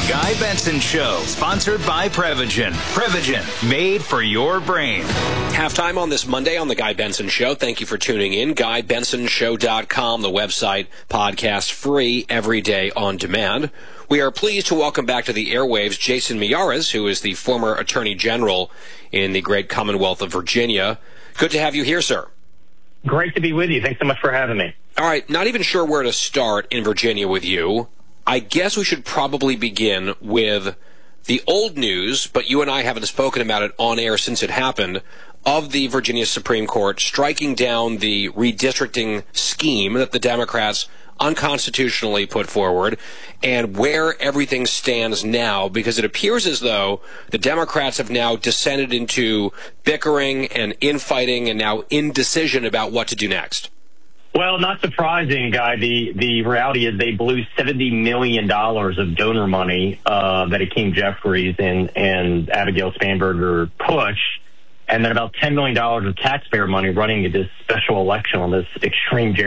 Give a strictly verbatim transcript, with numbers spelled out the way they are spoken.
Guy Benson Show, sponsored by Prevagen. Prevagen, made for your brain. Halftime on this Monday on The Guy Benson Show. Thank you for tuning in. guy benson show dot com, the website, podcast free every day on demand. We are pleased to welcome back to the airwaves Jason Miyares, who is the former Attorney General in the great Commonwealth of Virginia. Good to have you here, sir. Great to be with you. Thanks so much for having me. All right, not even sure where to start in Virginia with you. I guess we should probably begin with the old news, but you and I haven't spoken about it on air since it happened, of the Virginia Supreme Court striking down the redistricting scheme that the Democrats unconstitutionally put forward, and where everything stands now, because it appears as though the Democrats have now descended into bickering and infighting and now indecision about what to do next. Well, not surprising, Guy. The the reality is they blew seventy million dollars of donor money uh, that Hakeem Jeffries and, and Abigail Spanberger pushed, and then about ten million dollars of taxpayer money running this special election on this extreme